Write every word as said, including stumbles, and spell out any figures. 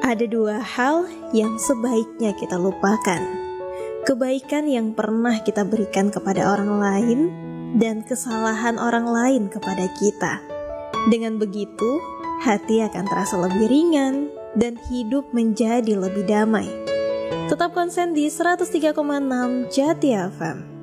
Ada dua hal yang sebaiknya kita lupakan. Kebaikan yang pernah kita berikan kepada orang lain dan kesalahan orang lain kepada kita. Dengan begitu, hati akan terasa lebih ringan dan hidup menjadi lebih damai. Tetap konsen di seratus tiga koma enam Jati F M.